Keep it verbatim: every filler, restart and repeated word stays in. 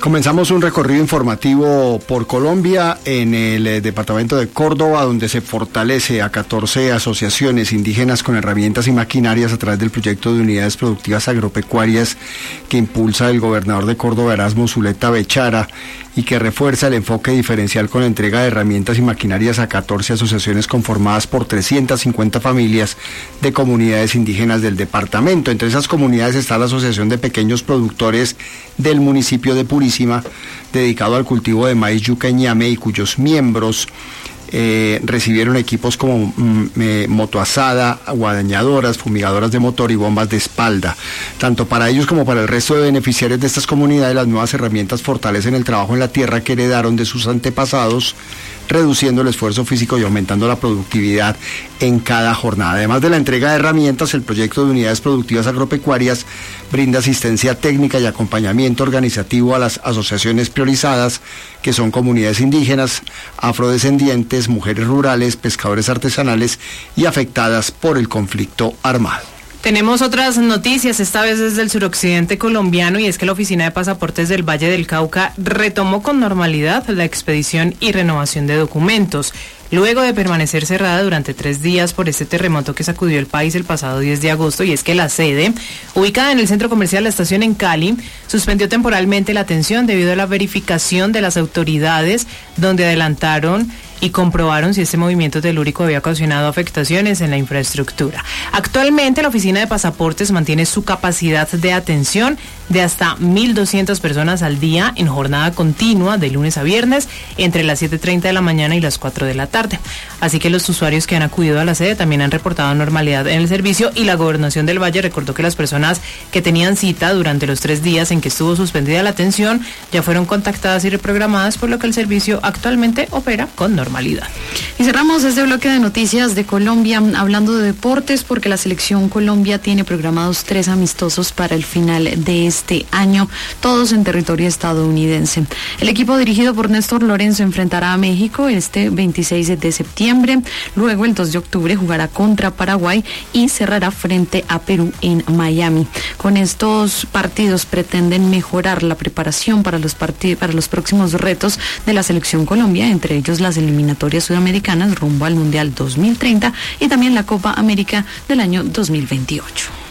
Comenzamos un recorrido informativo por Colombia en el eh, departamento de Córdoba, donde se fortalece a catorce asociaciones indígenas con herramientas y maquinarias a través del proyecto de unidades productivas agropecuarias que impulsa el gobernador de Córdoba, Erasmo Zuleta Bechara, y que refuerza el enfoque diferencial con la entrega de herramientas y maquinarias a catorce asociaciones conformadas por trescientas cincuenta familias de comunidades indígenas del departamento. Entre esas comunidades está la Asociación de Pequeños Productores del municipio de Purísima, dedicado al cultivo de maíz, yuca y ñame, y cuyos miembros Eh, recibieron equipos como mm, eh, motoazada, guadañadoras, fumigadoras de motor y bombas de espalda. Tanto para ellos como para el resto de beneficiarios de estas comunidades, las nuevas herramientas fortalecen el trabajo en la tierra que heredaron de sus antepasados, reduciendo el esfuerzo físico y aumentando la productividad en cada jornada. Además de la entrega de herramientas, el proyecto de unidades productivas agropecuarias brinda asistencia técnica y acompañamiento organizativo a las asociaciones priorizadas, que son comunidades indígenas, afrodescendientes, mujeres rurales, pescadores artesanales y afectadas por el conflicto armado. Tenemos otras noticias, esta vez desde el suroccidente colombiano, y es que la Oficina de Pasaportes del Valle del Cauca retomó con normalidad la expedición y renovación de documentos, luego de permanecer cerrada durante tres días por este terremoto que sacudió el país el pasado diez de agosto, y es que la sede, ubicada en el centro comercial La Estación en Cali, suspendió temporalmente la atención debido a la verificación de las autoridades, donde adelantaron y comprobaron si este movimiento telúrico había ocasionado afectaciones en la infraestructura. Actualmente la Oficina de Pasaportes mantiene su capacidad de atención de hasta mil doscientas personas al día en jornada continua de lunes a viernes entre las siete y media de la mañana y las cuatro de la tarde. Así que los usuarios que han acudido a la sede también han reportado normalidad en el servicio, y la Gobernación del Valle recordó que las personas que tenían cita durante los tres días en que estuvo suspendida la atención ya fueron contactadas y reprogramadas, por lo que el servicio actualmente opera con normalidad. Normalidad. Y cerramos este bloque de noticias de Colombia hablando de deportes, porque la selección Colombia tiene programados tres amistosos para el final de este año, todos en territorio estadounidense. El equipo dirigido por Néstor Lorenzo enfrentará a México este veintiséis de septiembre, luego el dos de octubre jugará contra Paraguay y cerrará frente a Perú en Miami. Con estos partidos pretenden mejorar la preparación para los partid- para los próximos retos de la selección Colombia, entre ellos las eliminatorias eliminatorias sudamericanas rumbo al Mundial dos mil treinta y también la Copa América del año dos mil veintiocho.